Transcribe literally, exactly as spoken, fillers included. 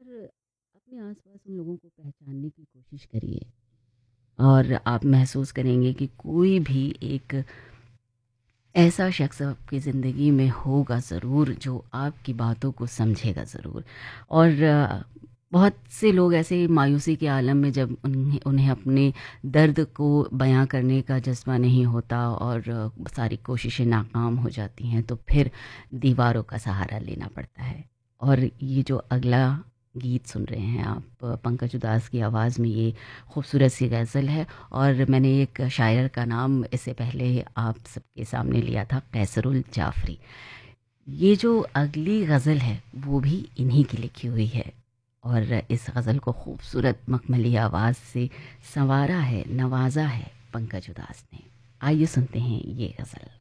और अपने आस-पास उन लोगों को पहचानने की कोशिश करिए और आप महसूस करेंगे कि कोई भी एक ऐसा शख्स आपकी ज़िंदगी में होगा ज़रूर जो आपकी बातों को समझेगा ज़रूर। और अ, बहुत से लोग ऐसे मायूसी के आलम में जब उन्हें उन्हें अपने दर्द को बयां करने का जज्बा नहीं होता और अ, सारी कोशिशें नाकाम हो जाती हैं तो फिर दीवारों का सहारा लेना पड़ता है। और ये जो अगला गीत सुन रहे हैं आप, अ, पंकज उधास की आवाज़ में ये खूबसूरत सी गज़ल है। और मैंने एक शायर का नाम इससे पहले आप सबके सामने लिया था, कैसरुल जाफ़री। ये जो अगली गज़ल है वो भी इन्हीं की लिखी हुई है और इस गज़ल को खूबसूरत मखमली आवाज़ से संवारा है, नवाज़ा है पंकज उधास ने। आइए सुनते हैं ये गज़ल।